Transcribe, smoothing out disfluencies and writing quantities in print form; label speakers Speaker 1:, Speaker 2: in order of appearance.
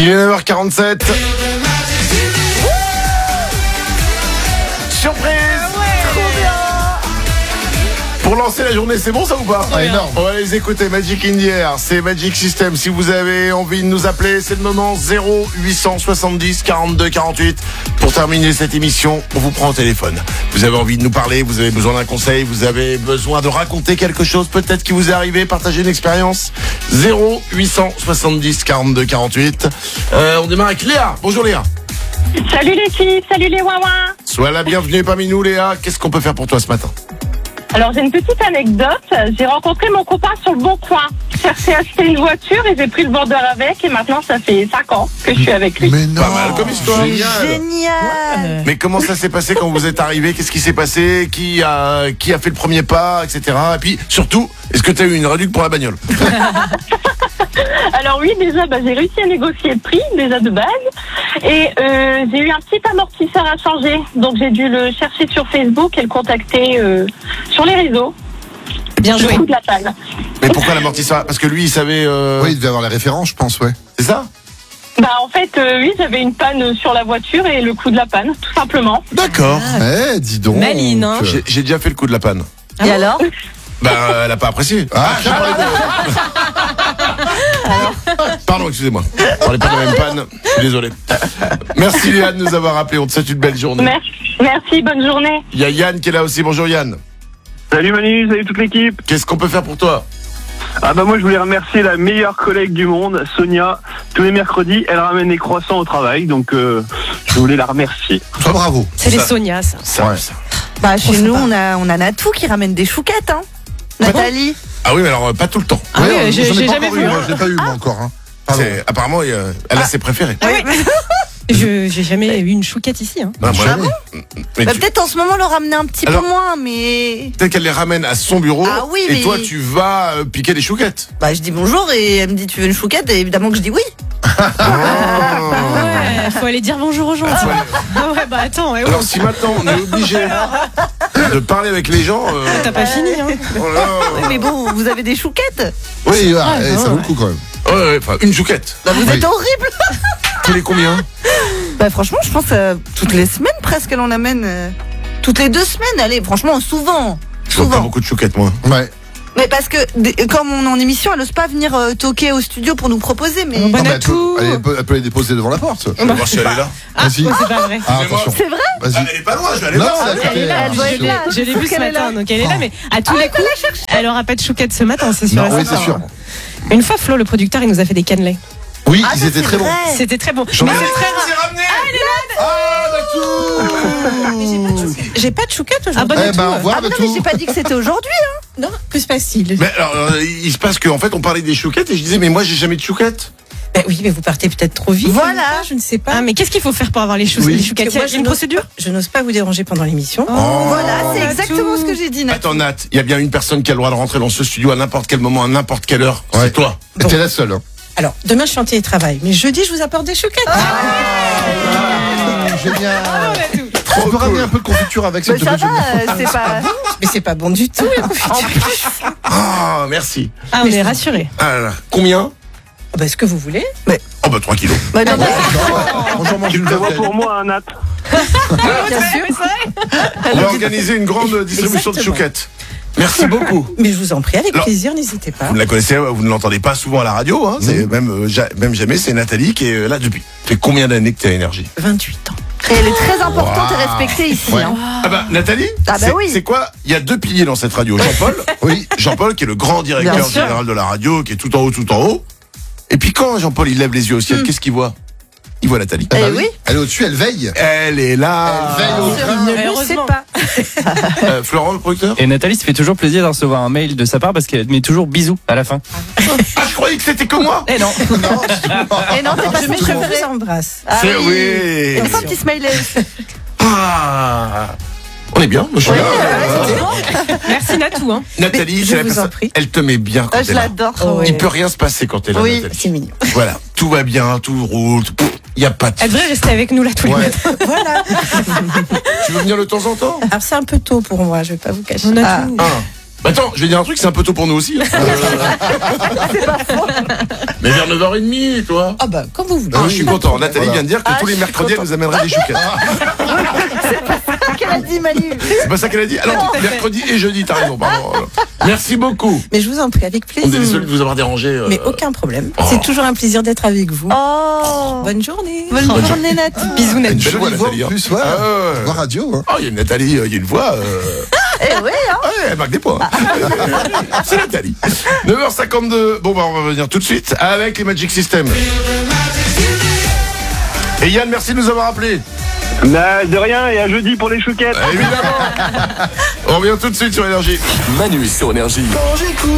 Speaker 1: Il est 9h47. Surprise! Pour lancer la journée, c'est bon ça ou pas?
Speaker 2: Énorme.
Speaker 1: On va les écouter. Magic in the Air, c'est Magic System. Si vous avez envie de nous appeler, c'est le moment 0870 42 48. Pour terminer cette émission, on vous prend au téléphone. Vous avez envie de nous parler, vous avez besoin d'un conseil, vous avez besoin de raconter quelque chose peut-être qui vous est arrivé, partager une expérience. 0870 42 48. On démarre avec Léa. Bonjour Léa.
Speaker 3: Salut l'équipe, salut les ouin-ouin.
Speaker 1: Sois la bienvenue parmi nous Léa. Qu'est-ce qu'on peut faire pour toi ce matin?
Speaker 3: Alors j'ai une petite anecdote, j'ai rencontré mon copain sur le Bon Coin. Je cherchais à acheter une voiture et j'ai pris le vendeur avec et maintenant ça fait 5 ans que je suis avec lui.
Speaker 2: Mais non.
Speaker 1: Pas mal comme histoire.
Speaker 4: Génial.
Speaker 1: Mais comment ça s'est passé quand vous êtes arrivé? Qu'est-ce qui s'est passé? Qui a fait le premier pas, etc. Et puis surtout, est-ce que tu as eu une réduction pour la bagnole?
Speaker 3: Alors oui, déjà j'ai réussi à négocier le prix déjà de base et j'ai eu un petit amortisseur à changer. Donc j'ai dû le chercher sur Facebook et le contacter sur les réseaux.
Speaker 4: Bien joué.
Speaker 3: Le coup de la panne.
Speaker 1: Mais pourquoi l'amortisseur? Parce que lui, il savait...
Speaker 2: Oui, il devait avoir les références, je pense, ouais.
Speaker 1: C'est ça?
Speaker 3: Bah en fait oui, j'avais une panne sur la voiture et le coup de la panne, tout simplement.
Speaker 1: D'accord.
Speaker 2: Eh, dis donc.
Speaker 4: Maline, hein.
Speaker 1: J'ai déjà fait le coup de la panne.
Speaker 4: Et alors?
Speaker 1: Bah, elle a pas apprécié.
Speaker 2: Ah,
Speaker 1: Pardon, excusez-moi. On n'est pas dans la même panne. Je suis désolé. Merci Léa de nous avoir appelé. On te souhaite une belle journée.
Speaker 3: Merci, bonne journée.
Speaker 1: Il y a Yann qui est là aussi. Bonjour Yann.
Speaker 5: Salut Manu, salut toute l'équipe.
Speaker 1: Qu'est-ce qu'on peut faire pour toi?
Speaker 5: Ah bah moi je voulais remercier la meilleure collègue du monde, Sonia. Tous les mercredis, elle ramène les croissants au travail, donc je voulais la remercier.
Speaker 2: toi, bravo.
Speaker 4: C'est les Sonia, ça.
Speaker 1: Ça,
Speaker 2: Ouais.
Speaker 1: ça.
Speaker 6: Bah chez nous on a Natou qui ramène des chouquettes hein. Nathalie.
Speaker 1: Ah oui, mais alors pas tout le temps.
Speaker 4: Ah oui,
Speaker 2: Ouais,
Speaker 4: j'ai
Speaker 2: j'en ai pas
Speaker 4: jamais
Speaker 2: encore
Speaker 4: vu.
Speaker 2: eu, moi, je l'ai pas eu, moi, encore. Hein. Pardon.
Speaker 1: Apparemment, elle a ses préférés.
Speaker 4: Ah oui. J'ai jamais eu une chouquette ici. Hein.
Speaker 1: Non, moi,
Speaker 2: Jamais.
Speaker 1: mais
Speaker 6: Bah,
Speaker 1: tu-
Speaker 6: peut-être en ce moment le ramener un petit
Speaker 1: Alors-
Speaker 6: peu moins mais.
Speaker 1: peut-être qu'elle les ramène à son bureau.
Speaker 6: Ah oui,
Speaker 1: et
Speaker 6: mais-
Speaker 1: toi, tu vas piquer des chouquettes.
Speaker 6: Bah je dis bonjour et elle me dit tu veux une chouquette et évidemment que je dis oui.
Speaker 4: Ouais, faut aller dire bonjour aux gens. Ah ouais, bah attends, ouais,
Speaker 1: Alors, si maintenant on est obligé de parler avec les gens.
Speaker 4: t'as pas fini. Hein.
Speaker 1: Oh là.
Speaker 6: Oui, mais bon vous avez des chouquettes.
Speaker 2: Oui,
Speaker 4: Ah,
Speaker 2: ça vaut le coup quand même.
Speaker 1: Ouais, enfin, une chouquette.
Speaker 6: Bah vous
Speaker 2: Oui.
Speaker 6: êtes horrible.
Speaker 1: Tous les combien?
Speaker 6: Bah franchement je pense toutes les semaines presque elle en amène. Toutes les 2 semaines allez franchement souvent.
Speaker 1: Je vois pas beaucoup de chouquettes, moi.
Speaker 2: Ouais.
Speaker 6: Mais parce que comme on est en émission elle n'ose pas venir toquer au studio pour nous proposer mais.
Speaker 4: Bon,
Speaker 2: Non, mais
Speaker 4: Natou.
Speaker 2: elle peut les déposer devant la porte.
Speaker 1: Je vais voir si elle est là.
Speaker 4: Ah,
Speaker 2: Vas-y.
Speaker 4: c'est pas vrai.
Speaker 2: Ah, attention.
Speaker 6: C'est vrai.
Speaker 1: Ah,
Speaker 2: Vas-y.
Speaker 1: elle est pas loin, je vais aller
Speaker 2: Non,
Speaker 1: voir.
Speaker 2: c'est à côté.
Speaker 6: elle est là, elle doit être là.
Speaker 4: Je l'ai vu ce
Speaker 6: qu'elle est
Speaker 4: matin,
Speaker 6: là.
Speaker 4: donc elle est là, mais à tous les coups, elle aura pas de chouquette ce matin, c'est sûr.
Speaker 2: Non,
Speaker 4: et
Speaker 2: oui,
Speaker 4: certain.
Speaker 2: c'est sûr.
Speaker 4: Une fois, Flo, le producteur, il nous a fait des cannelés.
Speaker 2: Oui,
Speaker 6: Ah,
Speaker 2: ils
Speaker 6: ça,
Speaker 2: étaient
Speaker 6: c'est
Speaker 2: très bons.
Speaker 6: vrai.
Speaker 4: C'était très bon.
Speaker 2: J'en
Speaker 4: Mais
Speaker 2: ai-
Speaker 4: c'est très rare.
Speaker 1: C'est ramené.
Speaker 4: J'ai pas de chouquette
Speaker 2: Eh
Speaker 4: aujourd'hui.
Speaker 2: ben, au revoir,
Speaker 6: Ah mais non
Speaker 2: Natou.
Speaker 6: mais j'ai pas dit que c'était aujourd'hui.
Speaker 4: Non, que se passe-t-il?
Speaker 1: Mais alors, il se passe qu'en fait, on parlait des chouquettes et je disais, mais moi, j'ai jamais de chouquettes.
Speaker 4: Ben oui, mais vous partez peut-être trop vite.
Speaker 6: Voilà.
Speaker 4: Je ne sais pas. Ah, mais qu'est-ce qu'il faut faire pour avoir les
Speaker 2: Oui.
Speaker 4: les chouquettes? Il y a une procédure?
Speaker 7: Je n'ose pas vous déranger pendant l'émission.
Speaker 6: Voilà c'est
Speaker 4: Natou.
Speaker 6: exactement ce que j'ai dit Natou.
Speaker 1: Attends, Nat, il y a bien une personne qui a le droit de rentrer dans ce studio à n'importe quel moment, à n'importe quelle heure.
Speaker 2: Ouais.
Speaker 1: C'est toi.
Speaker 2: T'es la seule. Hein.
Speaker 7: Alors, demain, je suis en télétravail, mais jeudi, je vous apporte des chouquettes.
Speaker 2: Génial.
Speaker 4: Natou.
Speaker 2: On peut ramener un peu de confiture avec, s'il
Speaker 6: Mais
Speaker 2: te
Speaker 6: ça
Speaker 2: plaît.
Speaker 6: va c'est pas.
Speaker 7: Mais c'est pas bon du tout, la confiture.
Speaker 1: Ah, merci.
Speaker 4: Ah, on est rassurés.
Speaker 1: Ah là là. Combien?
Speaker 7: Ah bah, ce que vous voulez.
Speaker 1: Oh, bah, 3 kilos.
Speaker 6: Bah, non, mais-
Speaker 2: Bonjour, mange
Speaker 5: Tu
Speaker 2: une
Speaker 5: le prévois
Speaker 2: tartine.
Speaker 5: pour moi, Nat.
Speaker 7: Bien sûr.
Speaker 1: On va organiser une grande distribution de
Speaker 7: Exactement.
Speaker 1: chouquettes. Merci beaucoup.
Speaker 7: Mais je vous en prie, avec
Speaker 1: Alors-
Speaker 7: plaisir, n'hésitez pas.
Speaker 1: Vous ne la connaissez, vous ne l'entendez pas souvent à la radio, hein. C'est même jamais, c'est Nathalie qui est là depuis. Ça fait combien d'années que tu as énergie?
Speaker 7: 28 ans.
Speaker 6: Et elle est très importante et respectée ici.
Speaker 2: Ouais.
Speaker 6: Hein.
Speaker 1: Ah bah, Nathalie,
Speaker 6: Ah bah oui.
Speaker 1: c'est quoi? Il y a 2 piliers dans cette radio. Jean-Paul,
Speaker 2: Oui.
Speaker 1: Jean-Paul qui est le grand
Speaker 6: Bien
Speaker 1: directeur
Speaker 6: sûr.
Speaker 1: général de la radio, qui est tout en haut. Et puis quand Jean-Paul il lève les yeux au ciel, qu'est-ce qu'il voit? Il voit Nathalie.
Speaker 2: Ah bah
Speaker 6: Eh oui.
Speaker 2: Elle est au-dessus, elle veille.
Speaker 1: Elle est là.
Speaker 2: Elle veille au grain.
Speaker 7: Ne le sais
Speaker 4: Heureusement.
Speaker 7: pas.
Speaker 1: Florent, le producteur?
Speaker 8: Et Nathalie, ça fait toujours plaisir de recevoir un mail de sa part parce qu'elle met toujours bisous à la fin.
Speaker 1: Ah, je croyais que c'était que moi.
Speaker 7: Eh non.
Speaker 6: Et non, c'est pas
Speaker 7: Je
Speaker 6: son
Speaker 7: me
Speaker 6: préféré.
Speaker 7: vous embrasse.
Speaker 6: Ah
Speaker 1: C'est
Speaker 6: oui.
Speaker 1: oui.
Speaker 6: Et enfin, un petit smiley.
Speaker 1: Ah. On est bien, monsieur.
Speaker 4: Merci Natou. Hein.
Speaker 1: Nathalie,
Speaker 7: Je
Speaker 1: c'est la
Speaker 7: vous en
Speaker 1: personne.
Speaker 7: prie.
Speaker 1: Elle te met bien quand
Speaker 6: Ah,
Speaker 1: t'es
Speaker 6: je
Speaker 1: là.
Speaker 6: l'adore.
Speaker 7: Oh, ouais.
Speaker 1: Il peut rien se passer quand t'es là,
Speaker 6: Oui.
Speaker 1: Nathalie.
Speaker 7: C'est mignon.
Speaker 1: Voilà, tout va bien, tout roule. Il y a pas de.
Speaker 4: Elle devrait rester avec nous là tous les
Speaker 2: Ouais.
Speaker 4: matins.
Speaker 7: Voilà.
Speaker 1: Tu veux venir de temps en temps?
Speaker 7: Alors, c'est un peu tôt pour moi, je vais pas vous cacher.
Speaker 4: On a
Speaker 6: Ah.
Speaker 4: tout.
Speaker 1: Ah. Bah attends, je vais dire un truc, c'est un peu tôt pour nous aussi. Mais vers 9h30, toi.
Speaker 7: Ah bah, comme vous voulez.
Speaker 1: Ah, je suis content. Nathalie vient de dire que tous les mercredis, elle nous amènerait des chouquettes.
Speaker 6: Qu'elle a dit, Manu.
Speaker 1: C'est pas ça qu'elle a dit? Alors, mercredi et jeudi, t'as raison, pardon. Merci beaucoup.
Speaker 7: Mais je vous en prie, avec
Speaker 1: On est
Speaker 7: plaisir.
Speaker 1: désolé de vous avoir dérangé.
Speaker 7: Mais aucun problème. C'est toujours un plaisir d'être avec vous.
Speaker 6: Oh.
Speaker 7: Bonne journée.
Speaker 6: Bonne journée, Nat.
Speaker 4: Bisous, Nat.
Speaker 2: Une
Speaker 1: belle voix,
Speaker 2: jolie voix en
Speaker 1: Nathalie, hein.
Speaker 2: plus, ouais.
Speaker 1: Ah, ouais.
Speaker 2: Voix radio, hein.
Speaker 1: Oh, il y a une Nathalie, il y a une voix.
Speaker 6: Eh oui, hein.
Speaker 1: Ouais, elle marque des points. C'est Nathalie. 9h52. Bon, bah, on va revenir tout de suite avec les Magic System. Et Yann, merci de nous avoir appelés.
Speaker 5: Bah, de rien, et à jeudi pour les chouquettes.
Speaker 1: Évidemment. On revient tout de suite sur Énergie.
Speaker 9: Manu sur Énergie.